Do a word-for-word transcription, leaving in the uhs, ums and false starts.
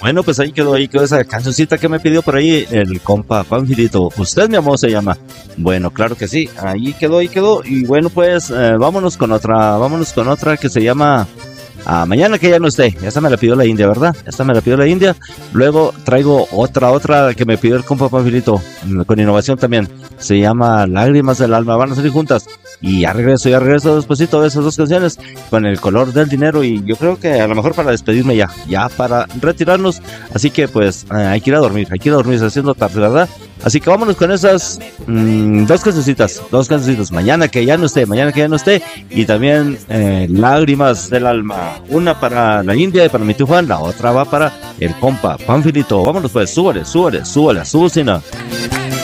Bueno, pues ahí quedó, ahí quedó esa cancioncita que me pidió por ahí el compa Panfilito. Usted, mi amor, se llama. Bueno, claro que sí. Ahí quedó, ahí quedó. Y bueno, pues eh, vámonos con otra, vámonos con otra que se llama ah, Mañana que ya no esté. Esta me la pidió la India, ¿verdad? Esta me la pidió la India. Luego traigo otra, otra que me pidió el compa Panfilito, con innovación también. Se llama Lágrimas del Alma. Van a salir juntas. Y ya regreso, ya regreso despuesito de esas dos canciones con El Color del Dinero. Y yo creo que a lo mejor para despedirme ya, ya para retirarnos. Así que pues eh, hay que ir a dormir, hay que ir a dormir, está haciendo tarde, ¿verdad? Así que vámonos con esas mmm, dos cancioncitas, dos cancioncitas. Mañana que ya no esté, mañana que ya no esté. Y también eh, Lágrimas del Alma. Una para la India y para mi tío Juan, la otra va para el compa Panfilito. Vámonos pues, súbale, súbale, súbale, súbale.